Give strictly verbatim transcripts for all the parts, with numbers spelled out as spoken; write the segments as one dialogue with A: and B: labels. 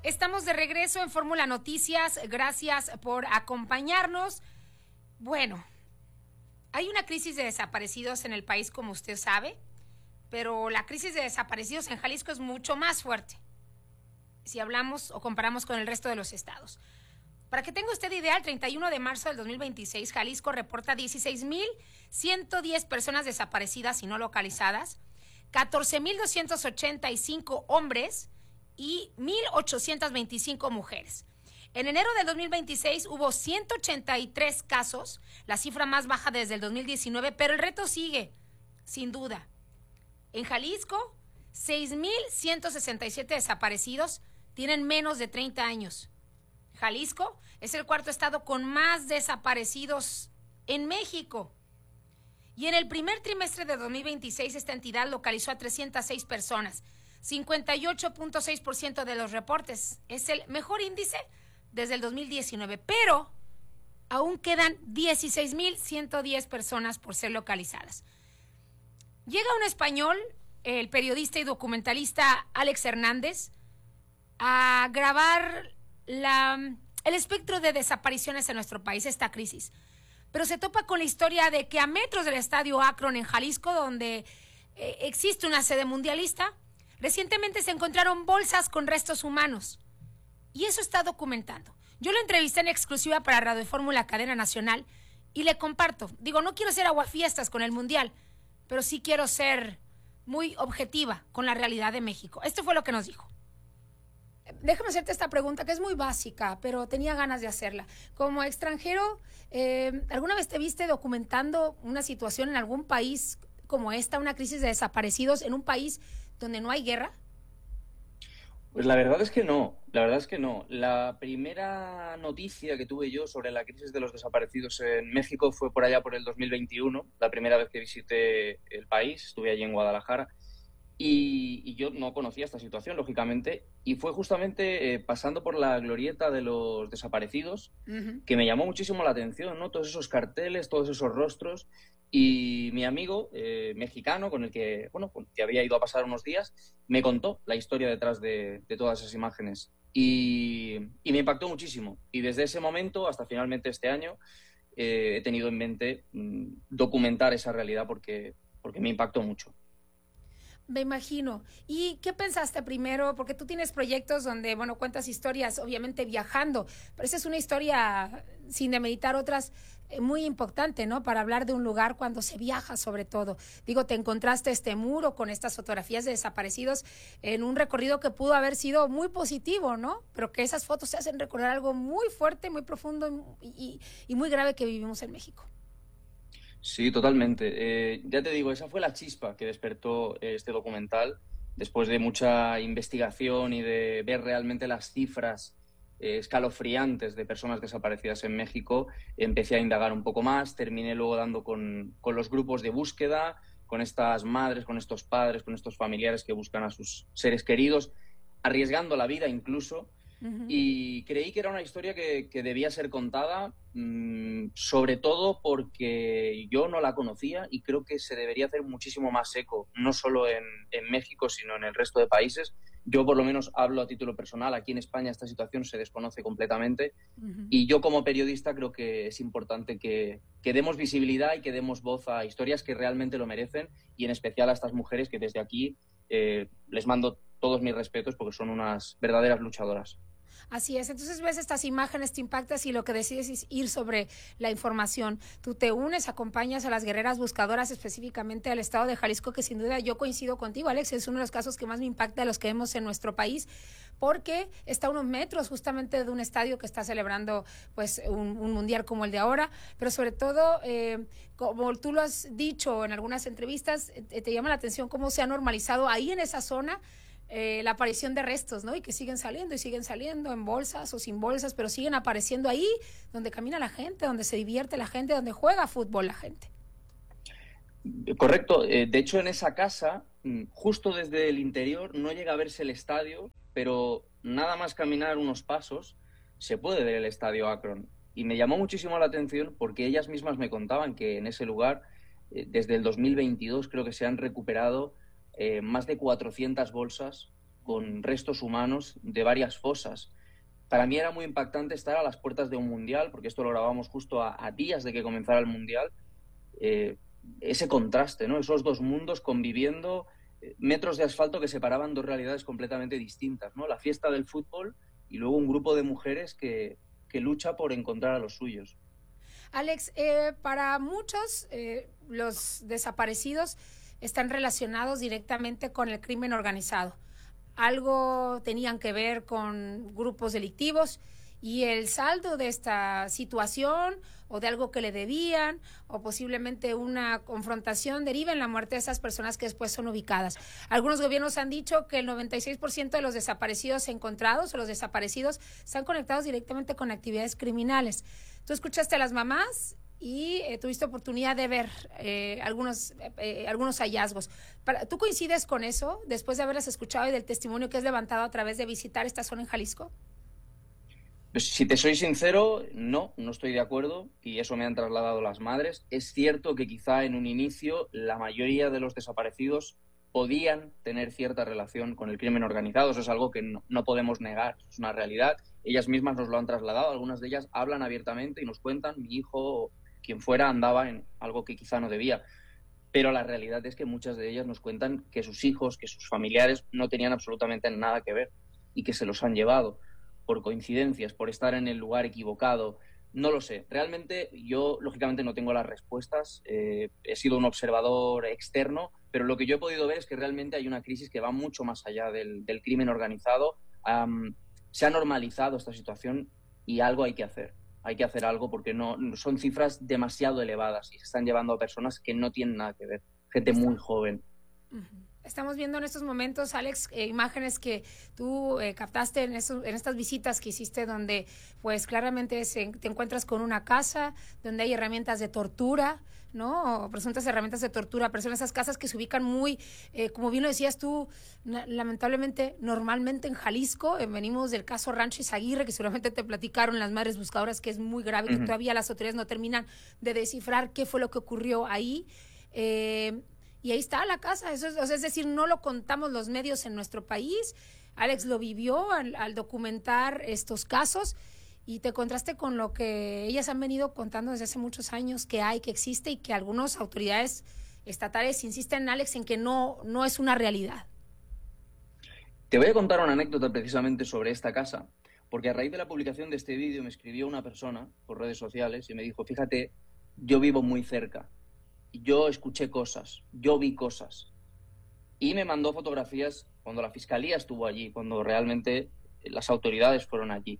A: Estamos de regreso en Fórmula Noticias. Gracias por acompañarnos. Bueno, hay una crisis de desaparecidos en el país, como usted sabe, pero la crisis de desaparecidos en Jalisco es mucho más fuerte si hablamos o comparamos con el resto de los estados. Para que tenga usted idea, el treinta y uno de marzo del dos mil veintiséis, Jalisco reporta dieciséis mil ciento diez personas desaparecidas y no localizadas, catorce mil doscientos ochenta y cinco hombres y mil ochocientas veinticinco mujeres. En enero del dos mil veintiséis hubo ciento ochenta y tres casos, la cifra más baja desde el dos mil diecinueve, pero el reto sigue, sin duda. En Jalisco, seis mil ciento sesenta y siete desaparecidos tienen menos de treinta años. Jalisco es el cuarto estado con más desaparecidos en México. Y en el primer trimestre de dos mil veintiséis, esta entidad localizó a trescientas seis personas, cincuenta y ocho punto seis por ciento de los reportes. Es el mejor índice desde el dos mil diecinueve, pero aún quedan dieciséis mil ciento diez personas por ser localizadas. Llega un español, el periodista y documentalista Alex Hernández, a grabar la, el espectro de desapariciones en nuestro país, esta crisis. Pero se topa con la historia de que a metros del estadio Akron en Jalisco, donde eh, existe una sede mundialista, recientemente se encontraron bolsas con restos humanos. Y eso está documentando. Yo lo entrevisté en exclusiva para Radio Fórmula Cadena Nacional y le comparto. Digo, no quiero ser aguafiestas con el Mundial, pero sí quiero ser muy objetiva con la realidad de México. Esto fue lo que nos dijo. Déjame hacerte esta pregunta que es muy básica, pero tenía ganas de hacerla. Como extranjero, eh, ¿alguna vez te viste documentando una situación en algún país como esta, una crisis de desaparecidos en un país donde no hay guerra?
B: Pues la verdad es que no, la verdad es que no. La primera noticia que tuve yo sobre la crisis de los desaparecidos en México fue por allá por el dos mil veintiuno, la primera vez que visité el país, estuve allí en Guadalajara. Y, y yo no conocía esta situación, lógicamente, y fue justamente eh, pasando por la glorieta de los desaparecidos uh-huh. que me llamó muchísimo la atención, ¿no? Todos esos carteles, todos esos rostros, y mi amigo eh, mexicano, con el que, bueno, con el que había ido a pasar unos días, me contó la historia detrás de, de todas esas imágenes, y, y me impactó muchísimo, y desde ese momento hasta finalmente este año eh, he tenido en mente mm, documentar esa realidad porque, porque me impactó mucho.
A: Me imagino. ¿Y qué pensaste primero? Porque tú tienes proyectos donde, bueno, cuentas historias, obviamente viajando, pero esa es una historia, sin demeritar otras, eh, muy importante, ¿no? Para hablar de un lugar cuando se viaja, sobre todo. Digo, te encontraste este muro con estas fotografías de desaparecidos en un recorrido que pudo haber sido muy positivo, ¿no? Pero que esas fotos te hacen recordar algo muy fuerte, muy profundo y, y, y muy grave que vivimos en México.
B: Sí, totalmente. Eh, ya te digo, esa fue la chispa que despertó este documental después de mucha investigación y de ver realmente las cifras eh, escalofriantes de personas desaparecidas en México. Empecé a indagar un poco más, terminé luego dando con, con los grupos de búsqueda, con estas madres, con estos padres, con estos familiares que buscan a sus seres queridos, arriesgando la vida incluso. Uh-huh. Y creí que era una historia que, que debía ser contada, mmm, sobre todo porque yo no la conocía y creo que se debería hacer muchísimo más eco, no solo en, en México, sino en el resto de países. Yo por lo menos hablo a título personal, aquí en España esta situación se desconoce completamente uh-huh. y yo como periodista creo que es importante que, que demos visibilidad y que demos voz a historias que realmente lo merecen y en especial a estas mujeres que desde aquí eh, les mando todos mis respetos porque son unas verdaderas luchadoras.
A: Así es, entonces ves estas imágenes, te impactas y lo que decides es ir sobre la información. Tú te unes, acompañas a las guerreras buscadoras, específicamente al estado de Jalisco, que sin duda yo coincido contigo, Alex, es uno de los casos que más me impacta de los que vemos en nuestro país, porque está a unos metros justamente de un estadio que está celebrando pues un, un mundial como el de ahora, pero sobre todo, eh, como tú lo has dicho en algunas entrevistas, eh, te llama la atención cómo se ha normalizado ahí en esa zona Eh, la aparición de restos, ¿no? Y que siguen saliendo y siguen saliendo en bolsas o sin bolsas, pero siguen apareciendo ahí donde camina la gente, donde se divierte la gente, donde juega fútbol la gente.
B: Correcto. De hecho, en esa casa, justo desde el interior, no llega a verse el estadio, pero nada más caminar unos pasos se puede ver el estadio Akron. Y me llamó muchísimo la atención porque ellas mismas me contaban que en ese lugar, desde el dos mil veintidós, creo que se han recuperado Eh, más de cuatrocientas bolsas con restos humanos de varias fosas. Para mí era muy impactante estar a las puertas de un mundial, porque esto lo grabamos justo a, a días de que comenzara el mundial, eh, ese contraste, ¿no? Esos dos mundos conviviendo, eh, metros de asfalto que separaban dos realidades completamente distintas, ¿no? La fiesta del fútbol y luego un grupo de mujeres que, que lucha por encontrar a los suyos.
A: Alex, eh, para muchos eh, los desaparecidos están relacionados directamente con el crimen organizado. Algo tenían que ver con grupos delictivos y el saldo de esta situación o de algo que le debían o posiblemente una confrontación deriva en la muerte de esas personas que después son ubicadas. Algunos gobiernos han dicho que el noventa y seis por ciento de los desaparecidos encontrados o los desaparecidos están conectados directamente con actividades criminales. Tú escuchaste a las mamás y eh, tuviste oportunidad de ver eh, algunos, eh, algunos hallazgos. Para, ¿Tú coincides con eso después de haberlas escuchado y del testimonio que has levantado a través de visitar esta zona en Jalisco?
B: Pues, si te soy sincero, no, no estoy de acuerdo y eso me han trasladado las madres. Es cierto que quizá en un inicio la mayoría de los desaparecidos podían tener cierta relación con el crimen organizado. Eso es algo que no, no podemos negar, es una realidad. Ellas mismas nos lo han trasladado, algunas de ellas hablan abiertamente y nos cuentan, mi hijo o quien fuera andaba en algo que quizá no debía. Pero la realidad es que muchas de ellas nos cuentan que sus hijos, que sus familiares no tenían absolutamente nada que ver y que se los han llevado por coincidencias, por estar en el lugar equivocado. No lo sé. Realmente yo, lógicamente, no tengo las respuestas. Eh, he sido un observador externo, pero lo que yo he podido ver es que realmente hay una crisis que va mucho más allá del, del crimen organizado. Um, se ha normalizado esta situación y algo hay que hacer. Hay que hacer algo porque no son cifras demasiado elevadas y se están llevando a personas que no tienen nada que ver. Gente muy joven.
A: Uh-huh. Estamos viendo en estos momentos, Alex, eh, imágenes que tú eh, captaste en, eso, en estas visitas que hiciste donde pues claramente se, te encuentras con una casa donde hay herramientas de tortura, ¿no? O presuntas herramientas de tortura, pero son esas casas que se ubican muy, eh, como bien lo decías tú, na- lamentablemente, normalmente en Jalisco, eh, venimos del caso Rancho Izaguirre, que seguramente te platicaron las madres buscadoras, que es muy grave, uh-huh. que todavía las autoridades no terminan de descifrar qué fue lo que ocurrió ahí. Eh, Y ahí está la casa, eso es, o sea, es decir, no lo contamos los medios en nuestro país. Alex lo vivió al, al documentar estos casos y te contraste con lo que ellas han venido contando desde hace muchos años que hay, que existe y que algunas autoridades estatales insisten, Alex, en que no, no es una realidad.
B: Te voy a contar una anécdota precisamente sobre esta casa, porque a raíz de la publicación de este vídeo me escribió una persona por redes sociales y me dijo, fíjate, yo vivo muy cerca. Yo escuché cosas, yo vi cosas. Y me mandó fotografías cuando la fiscalía estuvo allí, cuando realmente las autoridades fueron allí.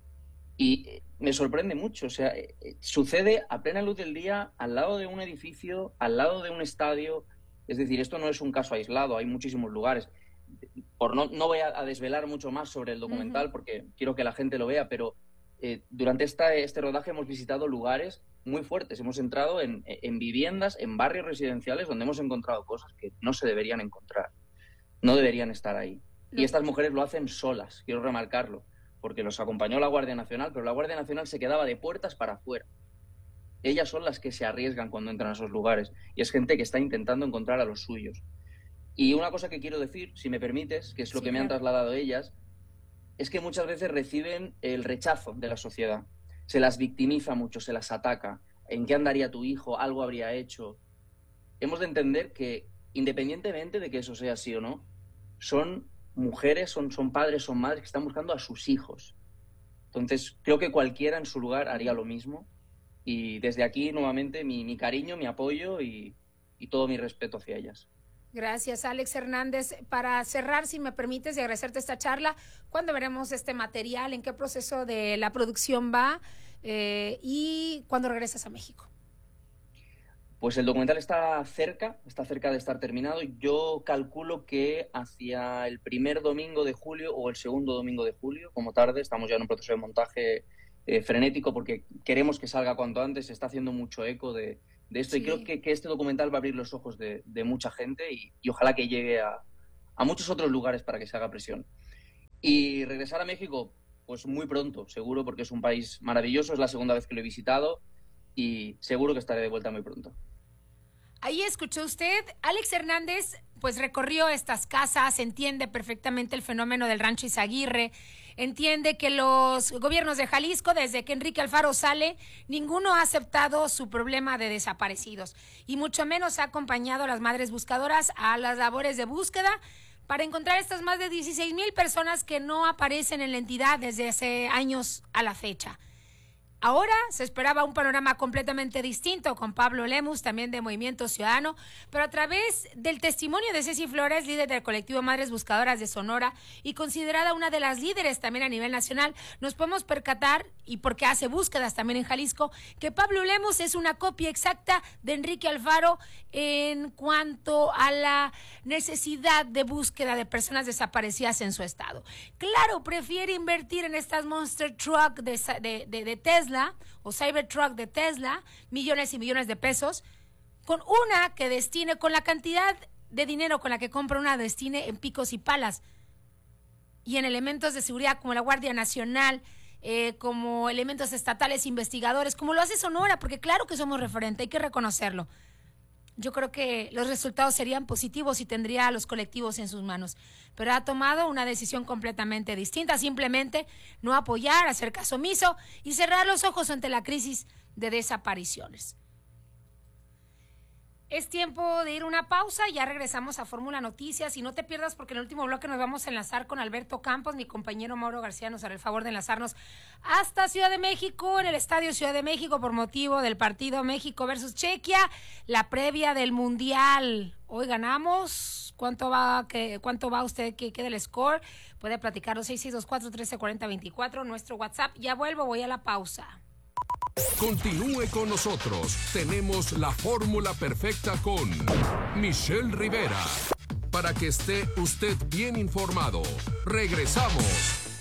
B: Y me sorprende mucho, o sea, sucede a plena luz del día, al lado de un edificio, al lado de un estadio. Es decir, esto no es un caso aislado, hay muchísimos lugares. Por no, no voy a, a desvelar mucho más sobre el documental, uh-huh. porque quiero que la gente lo vea, pero eh, durante esta, este rodaje hemos visitado lugares muy fuertes. Hemos entrado en, en viviendas, en barrios residenciales donde hemos encontrado cosas que no se deberían encontrar, no deberían estar ahí. No. Y estas mujeres lo hacen solas, quiero remarcarlo, porque los acompañó la Guardia Nacional, pero la Guardia Nacional se quedaba de puertas para afuera. Ellas son las que se arriesgan cuando entran a esos lugares y es gente que está intentando encontrar a los suyos. Y una cosa que quiero decir, si me permites, que es lo sí, que me claro. han trasladado ellas, es que muchas veces reciben el rechazo de la sociedad. Se las victimiza mucho, se las ataca. ¿En qué andaría tu hijo? ¿Algo habría hecho? Hemos de entender que, independientemente de que eso sea así o no, son mujeres, son, son padres, son madres que están buscando a sus hijos. Entonces, creo que cualquiera en su lugar haría lo mismo. Y desde aquí, nuevamente, mi, mi cariño, mi apoyo y, y todo mi respeto hacia ellas.
A: Gracias, Alex Hernández. Para cerrar, si me permites, y agradecerte esta charla, ¿cuándo veremos este material? ¿En qué proceso de la producción va? Eh, ¿Y cuándo regresas a México?
B: Pues el documental está cerca, está cerca de estar terminado. Yo calculo que hacia el primer domingo de julio o el segundo domingo de julio, como tarde, estamos ya en un proceso de montaje eh, frenético porque queremos que salga cuanto antes. Se está haciendo mucho eco de... de esto, sí. Y creo que, que este documental va a abrir los ojos de, de mucha gente y, y ojalá que llegue a, a muchos otros lugares para que se haga presión. Y regresar a México, pues muy pronto, seguro, porque es un país maravilloso, es la segunda vez que lo he visitado y seguro que estaré de vuelta muy pronto.
A: Ahí escuchó usted, Alex Hernández pues recorrió estas casas, entiende perfectamente el fenómeno del Rancho Izaguirre, entiende que los gobiernos de Jalisco, desde que Enrique Alfaro sale, ninguno ha aceptado su problema de desaparecidos y mucho menos ha acompañado a las madres buscadoras a las labores de búsqueda para encontrar estas más de dieciséis mil personas que no aparecen en la entidad desde hace años a la fecha. Ahora se esperaba un panorama completamente distinto con Pablo Lemus, también de Movimiento Ciudadano, pero a través del testimonio de Ceci Flores, líder del colectivo Madres Buscadoras de Sonora y considerada una de las líderes también a nivel nacional, nos podemos percatar, y porque hace búsquedas también en Jalisco, que Pablo Lemus es una copia exacta de Enrique Alfaro en cuanto a la necesidad de búsqueda de personas desaparecidas en su estado. Claro, prefiere invertir en estas Monster Truck de, de, de, de Tesla, o Cybertruck de Tesla, millones y millones de pesos, con una que destine, con la cantidad de dinero con la que compra una, destine en picos y palas, y en elementos de seguridad como la Guardia Nacional, eh, como elementos estatales investigadores, como lo hace Sonora, porque claro que somos referente, hay que reconocerlo. Yo creo que los resultados serían positivos y tendría a los colectivos en sus manos. Pero ha tomado una decisión completamente distinta, simplemente no apoyar, hacer caso omiso y cerrar los ojos ante la crisis de desapariciones. Es tiempo de ir a una pausa, ya regresamos a Fórmula Noticias y no te pierdas porque en el último bloque nos vamos a enlazar con Alberto Campos, mi compañero Mauro García nos hará el favor de enlazarnos hasta Ciudad de México, en el Estadio Ciudad de México por motivo del partido México versus Chequia, la previa del Mundial. Hoy ganamos, ¿cuánto va, que, cuánto va usted que quede el score? Puede platicarnos seis seis dos cuatro, uno tres cuatro cero dos cuatro, nuestro WhatsApp. Ya vuelvo, voy a la pausa.
C: Continúe con nosotros. Tenemos la fórmula perfecta con Michelle Rivera. Para que esté usted bien informado. Regresamos.